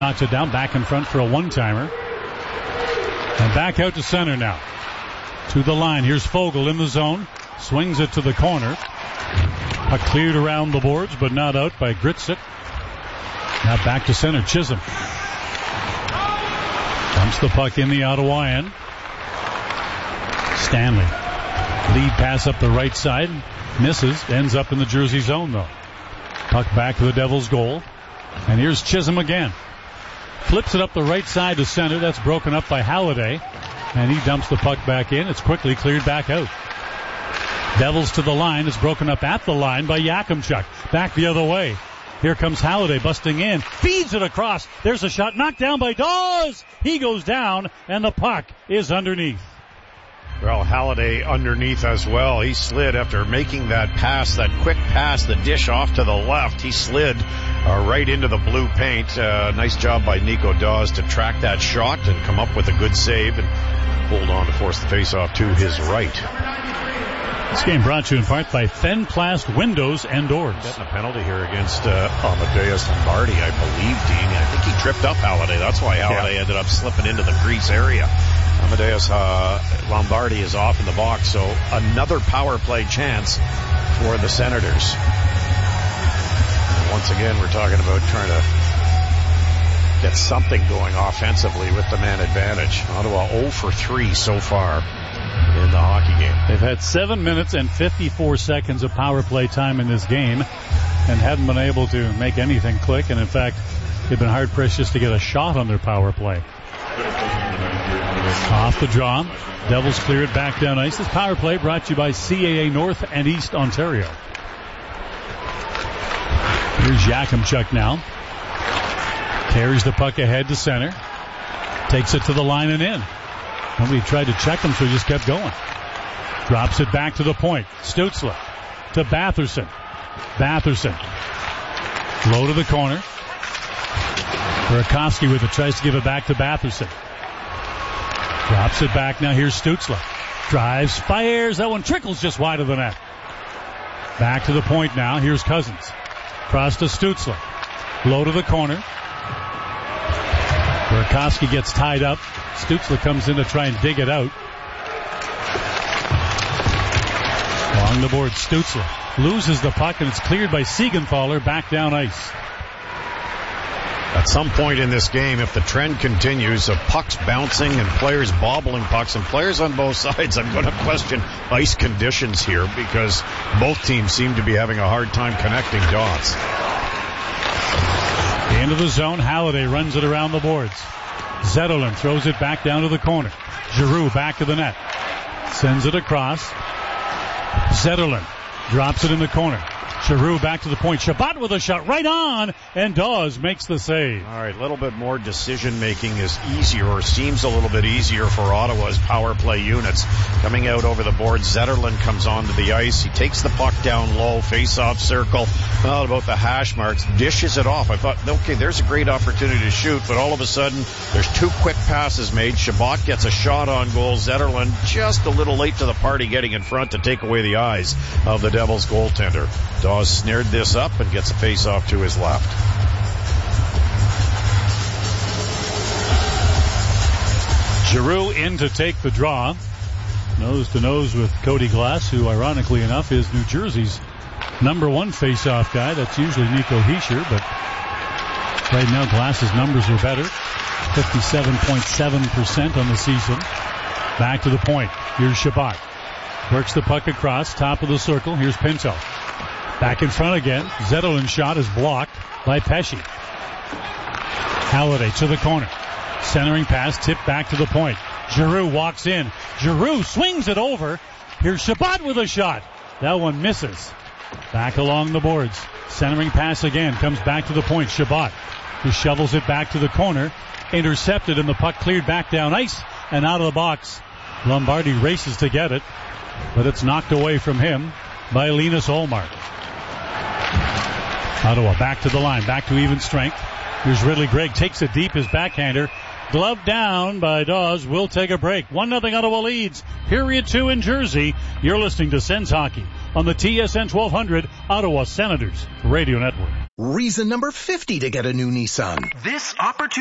knocks it down, back in front for a one-timer. And back out to center now. To the line. Here's Fogle in the zone. Swings it to the corner. Puck cleared around the boards, but not out by Gritsuk. Now back to center. Chisholm. Dumps the puck in the Ottawa end. Stanley. Lead pass up the right side. Misses. Ends up in the Jersey zone, though. Puck back to the Devils' goal. And here's Chisholm again. Flips it up the right side to center. That's broken up by Halliday. And he dumps the puck back in. It's quickly cleared back out. Devils to the line. It's broken up at the line by Yakimchuk. Back the other way. Here comes Halliday busting in. Feeds it across. There's a shot knocked down by Dawes. He goes down, and the puck is underneath. Well, Halliday underneath as well. He slid after making that pass, that quick pass, the dish off to the left. He slid right into the blue paint. Nice job by Nico Dawes to track that shot and come up with a good save and hold on to force the faceoff to his right. This game brought to you in part by Fenplast Windows and Doors. Getting a penalty here against Amadeus Lombardi, I believe, Dean. I think he tripped up Halliday. That's why Halliday ended up slipping into the crease area. Amadeus Lombardi is off in the box, so another power play chance for the Senators. And once again, we're talking about trying to get something going offensively with the man advantage. Ottawa 0 for 3 so far in the hockey game. They've had 7 minutes and 54 seconds of power play time in this game and haven't been able to make anything click. And in fact, they've been hard pressed just to get a shot on their power play. Off the draw. Devils clear it back down ice. This power play brought to you by CAA North and East Ontario. Here's Yakimchuk now. Carries the puck ahead to center. Takes it to the line and in. Nobody tried to check him, so he just kept going. Drops it back to the point. Stützle to Batherson. Batherson. Low to the corner. Burakovsky with it. Tries to give it back to Batherson. Drops it back now. Here's Stützle. Drives, fires. That one trickles just wide of the net. Back to the point now. Here's Cousins. Cross to Stützle. Low to the corner. Burakovsky gets tied up. Stützle comes in to try and dig it out. Along the board, Stützle loses the puck, and it's cleared by Siegenthaler back down ice. At some point in this game, if the trend continues of pucks bouncing and players bobbling pucks and players on both sides, I'm going to question ice conditions here because both teams seem to be having a hard time connecting dots. Into the zone, Halliday runs it around the boards. Zetterlund throws it back down to the corner. Giroux back to the net. Sends it across. Zetterlund drops it in the corner. Giroux back to the point. Chabot with a shot right on, and Dawes makes the save. All right, a little bit more decision-making is easier, or seems a little bit easier for Ottawa's power play units. Coming out over the board, Zetterlund comes onto the ice. He takes the puck down low, face-off circle, well, about the hash marks, dishes it off. I thought, okay, there's a great opportunity to shoot, but all of a sudden, there's two quick passes made. Chabot gets a shot on goal. Zetterlund just a little late to the party, getting in front to take away the eyes of the Devils goaltender. Dawes snared this up and gets a face-off to his left. Giroux in to take the draw. Nose to nose with Cody Glass, who ironically enough is New Jersey's number one face-off guy. That's usually Nico Hischier, but right now Glass's numbers are better. 57.7% on the season. Back to the point. Here's Chabot. Works the puck across, top of the circle. Here's Pinto. Back in front again. Zetterlund's shot is blocked by Pesce. Halliday to the corner. Centering pass, tipped back to the point. Giroux walks in. Giroux swings it over. Here's Chabot with a shot. That one misses. Back along the boards. Centering pass again. Comes back to the point. Chabot, who shovels it back to the corner. Intercepted, and the puck cleared back down ice and out of the box. Lombardi races to get it, but it's knocked away from him by Linus Ullmark. Ottawa back to the line, back to even strength. Here's Ridley Gregg, takes it deep, his backhander. Glove down by Dawes. We'll take a break. 1-0 Ottawa leads. Period 2 in Jersey. You're listening to Sens Hockey on the TSN 1200 Ottawa Senators Radio Network. Reason number 50 to get a new Nissan. This opportunity